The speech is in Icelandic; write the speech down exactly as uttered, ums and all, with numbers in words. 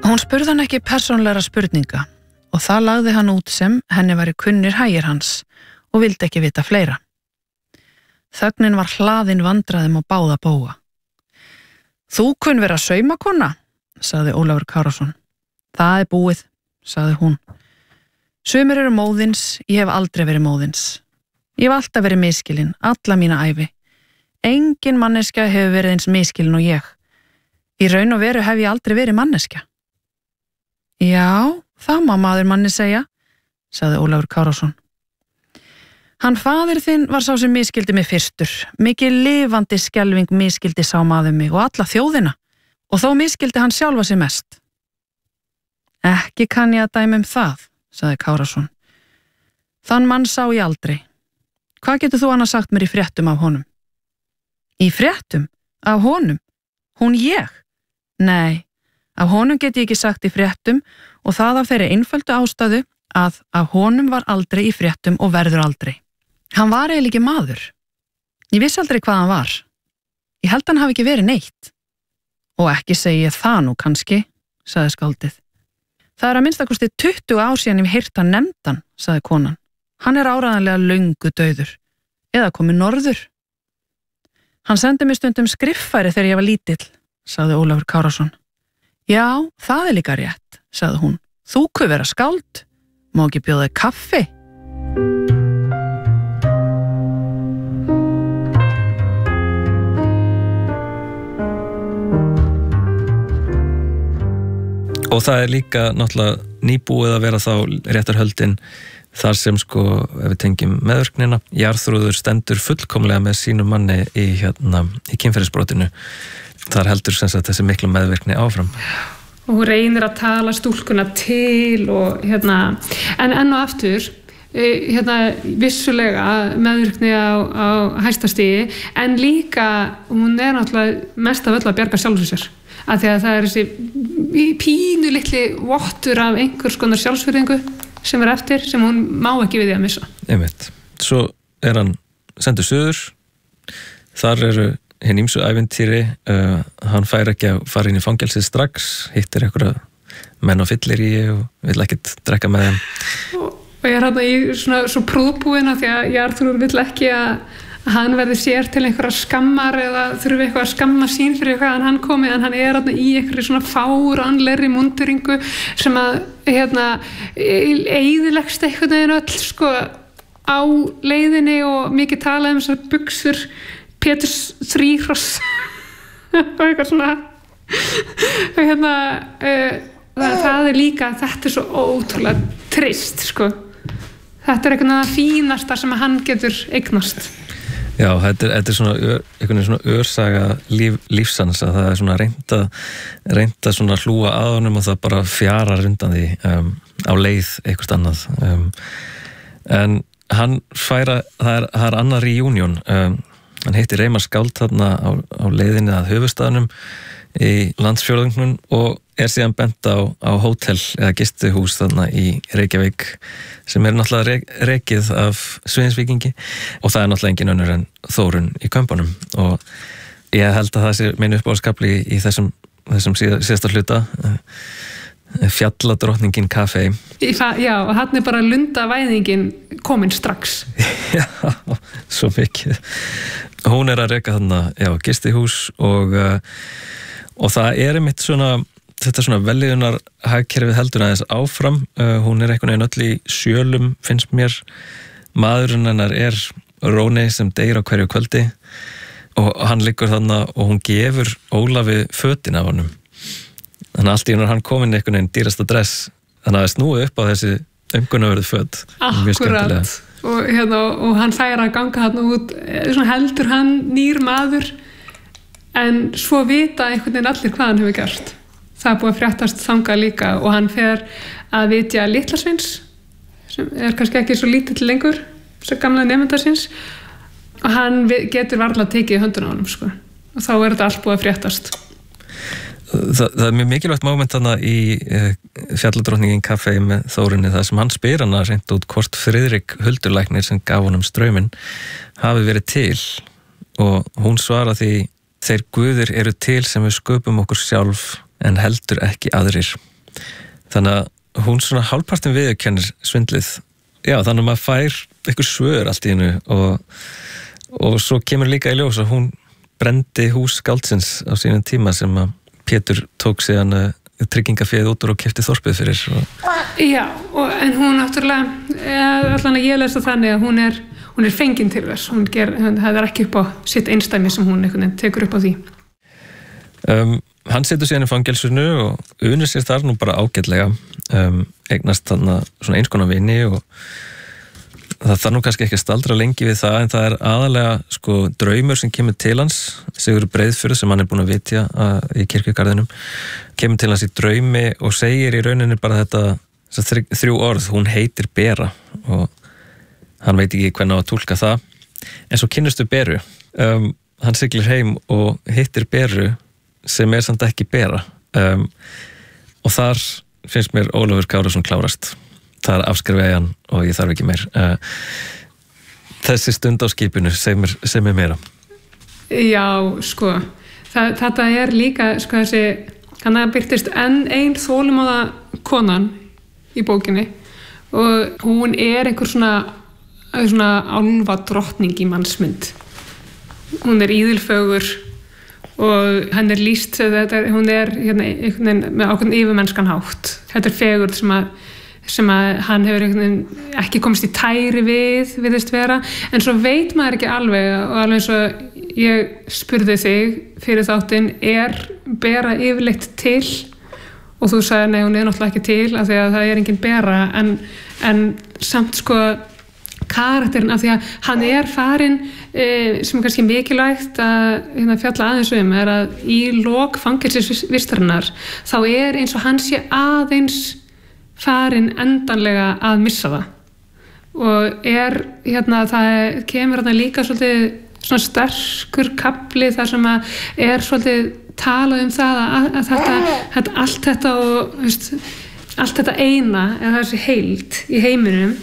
Hún spurði hann ekki persónlegra spurninga og það lagði hann út sem henni væri kunnir hægir hans og vildi ekki vita fleira. Þögnin var hlaðin vandræðum og báða bóga. Þú kunn vera saumakona, sagði Ólafur Kárason. Það er búið, sagði hún. Sumir eru móðins, ég hef aldrei verið móðins. Ég hef alltaf verið miskilin, alla mína ævi. Engin manneskja hefur verið eins miskilin og ég. Í raun og veru hef ég aldrei verið manneskja. Já, það má maður manni segja, sagði Ólafur Kárason. Hann faðir þinn var sá sem miskildi mig fyrstur. Mikið lifandi skelfing miskildi sá maður mig og alla þjóðina. Og þó miskildi hann sjálfa sig mest. Ekki kann ég að dæma um það, sagði Kárason. Þann mann sá ég aldrei. Hvað getur þú annars sagt mér í fréttum af honum? Í fréttum? Af honum? Hún ég? Nei, af honum get ég ekki sagt í fréttum og það af þeirri einföldu ástæðu að af honum var aldrei í fréttum og verður aldrei. Hann var eiginlega ekki maður. Ég vissi aldrei hvað hann var. Ég held hann hafi ekki verið neitt. Og ekki segi ég það nú kannski, sagði skáldið. Það er að minnstakosti tuttugu ár síðan ég heyrt hann nefndan, sagði konan. Hann er áræðanlega löngu dauður. Eða komið norður. Hann sendi mér stundum skriffæri þegar ég var lítill, sagði Ólafur Kárason. Já, það er líka rétt, sagði hún. Þú kuð vera skáld. Má ekki bjóða þig kaffi? Og það er líka náttúrulega nýbúið að vera þá réttarhöldin þar sem sko, ef við tengjum meðvirknina, Jarþrúður stendur fullkomlega með sínum manni í, hérna, í kynferðisbrotinu. Þar heldur sem sagt þessi miklu meðvirkni áfram. Og hún reynir að tala stúlkuna til og hérna, en enn og aftur, hérna vissulega meðvirkni á, á hæsta stigi, en líka hún er náttúrulega mest af öll að bjarga sjálfur sér. Af því að það er þessi pínu litli vottur af einhvers konar sjálfsvirðingu sem er eftir, sem hún má ekki við því að missa. Einmitt. Svo er hann sendur suður, þar eru hinn ýmsu ævintýri, uh, hann fær ekki að fara inn í fangelsið strax, hittir einhverja menn á fyllirí og vill ekkert drekka með þeim. Og, og ég er hérna í svona svo prúðbúin af því að Jarþrúður vill ekki að hann verði sér til einhverja skammar eða þurfi eitthvað að skamma sín fyrir eitthvað en hann komi, en hann er hérna í einhverju svona fáránlegri múnderingu sem að hérna eyðilegst einhvern veginn öll sko á leiðinni og mikið talað um þessar buxur Péturs þríhross og eitthvað svona og hérna uh, það, það er líka, þetta er svo ótrúlega trist sko, þetta er eitthvað það fínasta sem hann getur eignast. Já, þetta er, þetta er svona, ör, einhvern veginn svona örsaga líf, lífsans að það er svona reynda, reynda svona hlúa að honum og það bara fjarar undan því um, á leið eitthvað annað. Um, en hann færa, það er, það er annar reunion, um, hann heitir Reimar Skáld þarna á, á leiðinni að höfuðstaðnum í landsfjórðungnum og er síðan bent á, á hótel eða gistihús þarna í Reykjavík sem er náttúrulega re rekið af Sviðinsvíkingi og það er náttúrulega engin önnur en Þórunn í Kömpunum og ég held að það sé minn uppáhaldskafli í, í þessum, þessum síða, síðasta hluta Fjalladrottningin kafé. Já, og hann er bara lundavæðingin komin strax. Já, svo mikið. Hún er að reka þarna, já, gistihús og, og það er einmitt svona þetta svona velliðunar hagkerfið heldur aðeins áfram, uh, hún er einhvern veginn öll í sjölum, finnst mér maðurinn hennar er Róni sem deyr á hverju kvöldi og hann liggur þarna og hún gefur Ólafi fötin af honum þannig að allt í hennar hann komin einhvern veginn dýrasta dress, þannig að það snúi upp á þessi umgunnaverðu föt. Akkurat og, hérna, og hann fær að ganga hann út, svona heldur hann nýr maður en svo vita einhvern veginn allir hvað hann hefur gert. Það er búið að fréttast þangað líka og hann fer að vitja Litlasvins sem er kannski ekki svo lítill lengur svo gamla nemendarsins og hann getur varla tekið í hönduna á honum sko. Og þá er þetta allt búið að fréttast. Það, það er mjög mikilvægt moment þarna í eh, Fjalladrottningin kafé með Þórunni þar sem hann spyr hana reynt út hvort Friðrik Huldulæknir sem gaf honum strauminn hafi verið til og hún svara því þeir guðir eru til sem við sköpum okkur sjálf en heldur ekki aðrir. þannig að hún svona hálfpartin viðurkennir svindlið, já, þannig að maður fær eitthvað svör allt í hennu og, og svo kemur líka í ljós að hún brendi hús skáldsins á sínum tíma sem að Pétur tók síðan uh, tryggingaféð út úr og keypti þorpið fyrir og... Já, og, en hún náttúrulega allan að ég lesa þannig að hún er hún er fengin til þess, hún ger, það er ekki upp á sitt einstæmi sem hún einhvern veginn tekur upp á því. Um, hann setur síðan í fangelsinu og unir sér þar nú bara ágætlega, um, eignast þarna svona einskonar vini og það þarf nú kannski ekki að staldra lengi við það, en það er aðalega sko draumur sem kemur til hans, Sigurður Breiðfjörð sem hann er búin að vitja að, í kirkjugarðinum, kemur til hans í draumi og segir í rauninni bara þetta, þetta þrjú orð, hún heitir Bera og hann veit ekki hvernig á að túlka það, en svo kynnustu Beru, um, hann siglir heim og hittir Beru sem er samt ekki Bera, um, og þar finnst mér Ólafur Kárason klárast, það er afskrifið hann og ég þarf ekki meir. Uh, þessi stund á skipinu sem er, sem er meira. Já, sko, það, þetta er líka, sko, þessi, hann að byrtist enn ein þolinmóða konan í bókinni og hún er einhver svona svona álfa drottning í mannsmynd. Hún er íðilfögur og hann er lýst, þetta, hún er hérna, með ákveðin yfirmennskan hátt. Þetta er fegurð sem að sem að hann hefur ekki komist í tæri við, viðist vera, en svo veit maður ekki alveg og alveg eins og ég spurði þig fyrir þáttinn, er Bera yfirleitt til? Og þú sagði nei, hún er náttúrulega ekki til af því að það er engin Bera, en, en samt sko karakterinn, af því að hann er farinn e, sem er kannski mikilvægt að hérna, fjalla aðeins um, er að í lok fangelsisvistarinnar þá er eins og hann sé aðeins farinn endanlega að missa það og er hérna, það kemur hérna líka svolítið svona sterkur kafli þar sem að er svolítið talað um það að, að þetta, þetta allt þetta og veist, allt þetta eina eða þessi heild í heiminum